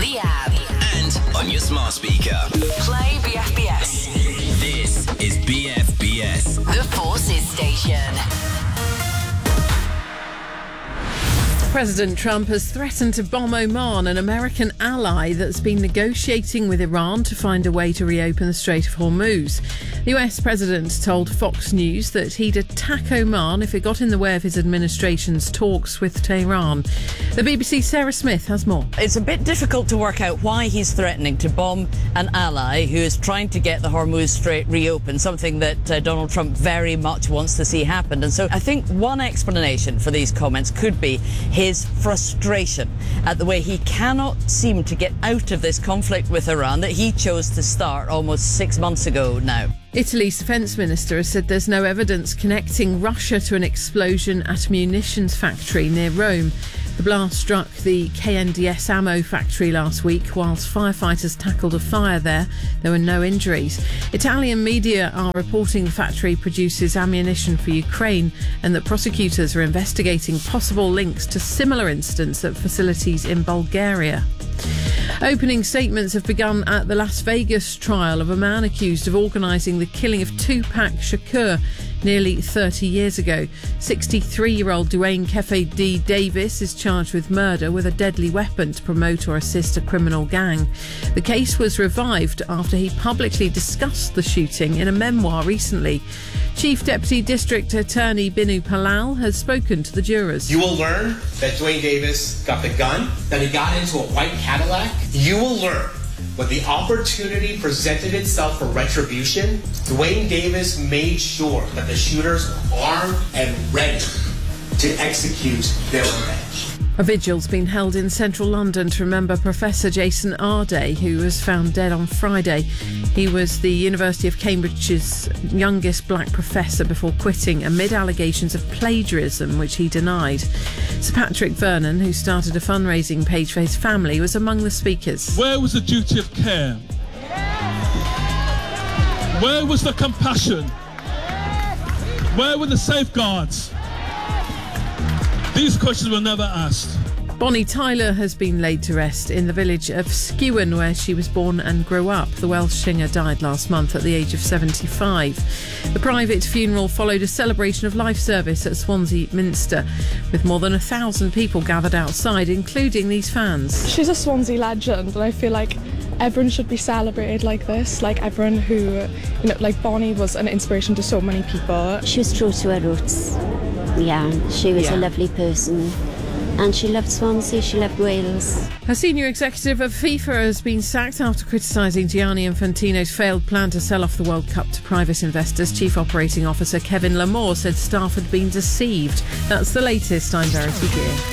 the app, and on your smart speaker. play BFBS, This is BFBS. the Forces Station. President Trump has threatened to bomb Oman, an American ally that's been negotiating with Iran to find a way to reopen the Strait of Hormuz. The US president told Fox News that he'd attack Oman if it got in the way of his administration's talks with Tehran. The BBC's Sarah Smith has more. It's a bit difficult to work out why he's threatening to bomb an ally who is trying to get the Hormuz Strait reopened, something that Donald Trump very much wants to see happen. And so I think one explanation for these comments could be his frustration at the way he cannot seem to get out of this conflict with Iran that he chose to start almost 6 months ago now. Italy's defence minister has said there's no evidence connecting Russia to an explosion at a munitions factory near Rome. The blast struck the KNDS ammo factory last week whilst firefighters tackled a fire there. There were no injuries. Italian media are reporting the factory produces ammunition for Ukraine and that prosecutors are investigating possible links to similar incidents at facilities in Bulgaria. Opening statements have begun at the Las Vegas trial of a man accused of organising the killing of Tupac Shakur nearly 30 years ago. 63-year-old Dwayne Kefe D. Davis is charged with murder with a deadly weapon to promote or assist a criminal gang. The case was revived after he publicly discussed the shooting in a memoir recently. Chief Deputy District Attorney Binu Palal has spoken to the jurors. You will learn that Dwayne Davis got the gun, that he got into a white Cadillac. You will learn when the opportunity presented itself for retribution, Dwayne Davis made sure that the shooters were armed and ready to execute their revenge. A vigil's been held in central London to remember Professor Jason Arday, who was found dead on Friday. He was the University of Cambridge's youngest black professor before quitting amid allegations of plagiarism, which he denied. Sir Patrick Vernon, who started a fundraising page for his family, was among the speakers. Where was the duty of care? Where was the compassion? Where were the safeguards? These questions were never asked. Bonnie Tyler has been laid to rest in the village of Skewen, where she was born and grew up. The Welsh singer died last month at the age of 75. The private funeral followed a celebration of life service at Swansea Minster, with more than 1,000 people gathered outside, including these fans. She's a Swansea legend, and I feel like everyone should be celebrated like this. Like everyone who, like Bonnie was an inspiration to so many people. She was true to her roots. Yeah, she was a lovely person. And she loved Swansea, she loved Wales. A senior executive of FIFA has been sacked after criticising Gianni Infantino's failed plan to sell off the World Cup to private investors. Chief Operating Officer Kevin Lamore said staff had been deceived. That's the latest. I'm Verity Gear.